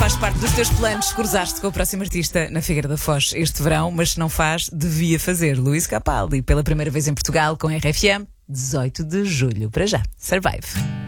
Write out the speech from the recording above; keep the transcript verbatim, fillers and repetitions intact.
faz parte dos teus planos cruzar-te com o próximo artista na Figueira da Foz este verão, mas se não faz, devia fazer. Luís Capaldi, pela primeira vez em Portugal com R F M, dezoito de julho. Para já, Survive.